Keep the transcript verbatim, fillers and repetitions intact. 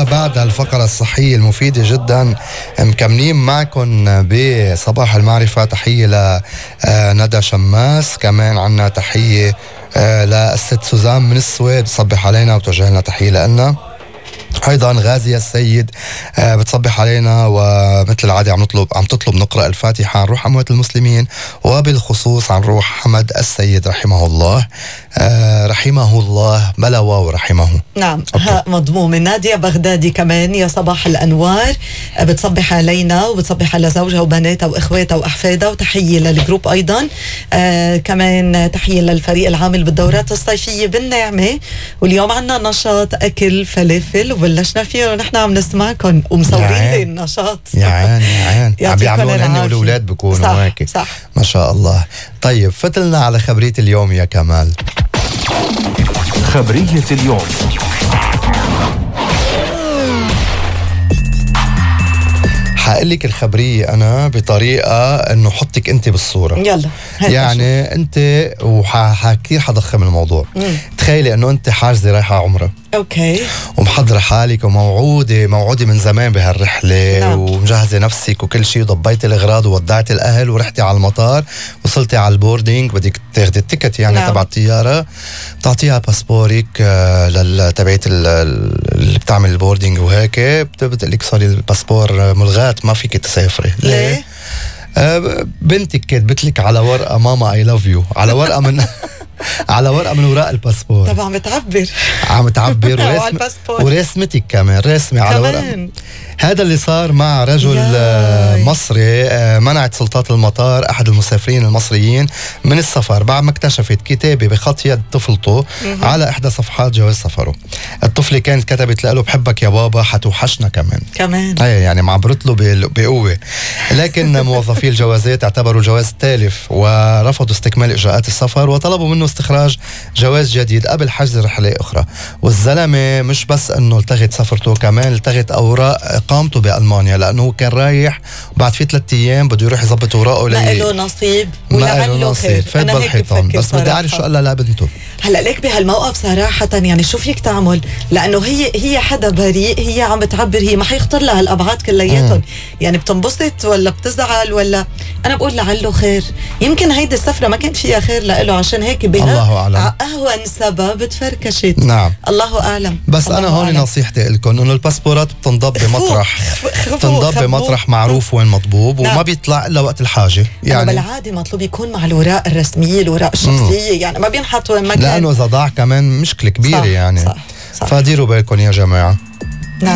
وبعد الفقرة الصحية المفيدة جدا مكملين معكم بصباح المعرفة. تحية لندى شماس، كمان عنا تحية للست سوزان من السويد بتصبح علينا وتوجه لنا تحية لنا. ايضا غازية السيد آه بتصبح علينا، ومثل العادة عم نطلب عم تطلب نقرأ الفاتحة عن روح اموات المسلمين، وبالخصوص عن روح حمد السيد رحمه الله. آه رحمه الله بلوى ورحمه. نعم ها مضموم. نادية بغدادي كمان يا صباح الانوار بتصبح علينا وبتصبح على زوجها وبناتها واخواتها واحفادها، وتحية للجروب ايضا. آه كمان تحية للفريق العامل بالدورات الصيفية بالنعمة. واليوم عنا نشاط اكل فلافل وبلشنا فيه ونحن عم نسمعكم ومصورين لي النشاط. يا عين يا عين عم بيعملون هن والاولاد بيكونوا هيك ما شاء الله. طيب فتلنا على خبرية اليوم يا كمال. خبرية اليوم. حقلك الخبرية أنا بطريقة إنه حطك أنت بالصورة. يلا يعني أشوف. أنت وكثير حضخم الموضوع. مم. تخيلي إنه أنت حاجزة رايحة عمرة. أوكي. ومحضرة حالك وموعودة موعودة من زمان بهالرحلة. نعم. ومجهزة نفسك وكل شيء وضبيتي الأغراض وودعت الأهل ورحتي على المطار، وصلتي على البوردينج بدك تاخدي التيكت يعني. نعم. تبع الطيارة، بتعطيها باسبورك آه لتبعت اللي بتعمل البوردينج وهيك، بتقلك سوري الباسبور ملغاة ما فيك تسافري. ليه؟ آه بنتك كتبت لك على ورقة ماما اي لاف يو، على ورقة من على ورقة من وراء الباسبور. طبعا عم تعبر عم تعبر ورسم ورسمتك كمان رسمة على ورقة. هذا اللي صار مع رجل ياي. مصري. منعت سلطات المطار أحد المسافرين المصريين من السفر بعد ما اكتشفت كتابة بخط يد طفلته مه. على إحدى صفحات جواز سفره. الطفلة كانت كتبت له بحبك يا بابا حتوحشنا كمان كمان أي يعني معبرت له بقوة. لكن موظفي الجوازات اعتبروا الجواز تالف ورفضوا استكمال إجراءات السفر وطلبوا منه استخراج جواز جديد قبل حجز رحلة أخرى. والزلمة مش بس أنه التغت سفرته، كمان التغت أوراق قامته بألمانيا، لأنه كان رايح بعد في ثلاثة أيام بده يروح يظبط أوراقه. ما له نصيب ولا له خير. فات بالحيطان. بس بدي أعرف شو قال لا بنته. هلا ليك بهالموقف صراحة يعني شو فيك تعمل؟ لأنه هي هي حدا بريء، هي عم بتعبر، هي ما حيخطر لها الأبعاد كلياتهم. يعني بتنبسط ولا بتزعل ولا أنا بقول لعله خير. يمكن هيدي السفرة ما كان فيها خير لإله، عشان هيك بها الله أعلم أهون سبب تفركشت. نعم الله أعلم. بس أنا هون نصيحتي لكم إنه الباسبورات بتنضب بمطرح تنضب بمطرح معروف وين مطبوب. نعم. وما بيطلع إلا وقت الحاجة. يعني بالعادة مطلوب يكون مع الأوراق الرسمية الأوراق الشخصية. مم. يعني ما بينحط وين ما كان، لأنه إذا ضاع كمان مشكلة كبيرة. صح. يعني صح. صح. فديروا بالكم يا جماعة.